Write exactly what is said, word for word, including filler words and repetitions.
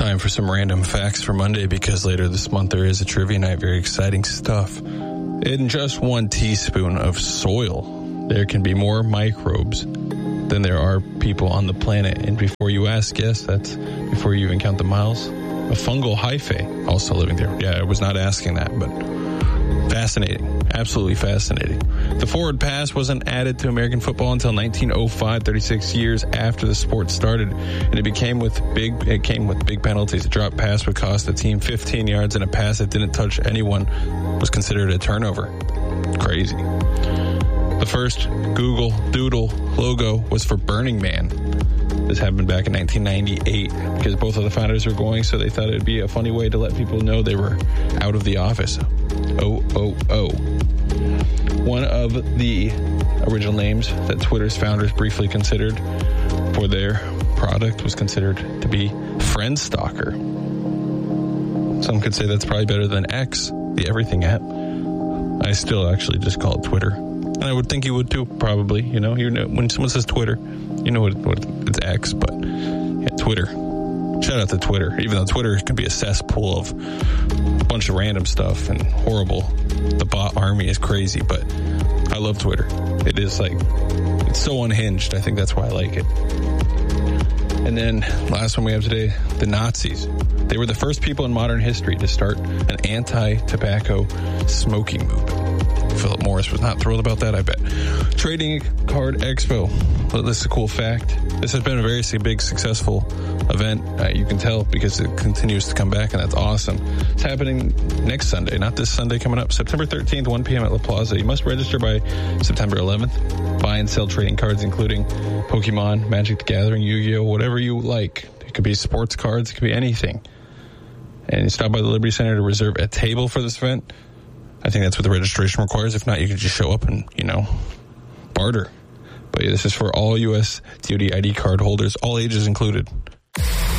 time for some random facts for Monday, because later this month there is a trivia night. Very exciting stuff. In just one teaspoon of soil, there can be more microbes than there are people on the planet. And before you ask, yes, that's before you even count the miles. A fungal hyphae also living there. Yeah, I was not asking that, but fascinating. Absolutely fascinating. The forward pass wasn't added to American football until nineteen oh five, thirty-six years after the sport started, and it became with big. It came with big penalties. A drop pass would cost the team fifteen yards, and a pass that didn't touch anyone was considered a turnover. Crazy. The first Google Doodle logo was for Burning Man. This happened back in nineteen ninety-eight because both of the founders were going, so they thought it would be a funny way to let people know they were out of the office. Oh, oh, oh. One of the original names that Twitter's founders briefly considered for their product was considered to be Friendstalker. Some could say that's probably better than X, the everything app. I still actually just call it Twitter. And I would think you would too, probably. You know, you know, when someone says Twitter, you know what, what it's X, but yeah, Twitter. Shout out to Twitter, even though Twitter can be a cesspool of a bunch of random stuff and horrible. The bot army is crazy, but I love Twitter. It is like, it's so unhinged. I think that's why I like it. And then last one we have today, the Nazis. They were the first people in modern history to start an anti-tobacco smoking movement. Philip Morris was not thrilled about that, I bet. Trading Card Expo. Well, this is a cool fact. This has been a very big, successful event. Uh, you can tell because it continues to come back, and that's awesome. It's happening next Sunday, not this Sunday coming up, September thirteenth, one p.m. at La Plaza. You must register by September eleventh. Buy and sell trading cards, including Pokemon, Magic the Gathering, Yu-Gi-Oh!, whatever you like. It could be sports cards. It could be anything. And you stop by the Liberty Center to reserve a table for this event. I think that's what the registration requires. If not, you can just show up and, you know, barter. But yeah, this is for all U S D O D I D card holders, all ages included.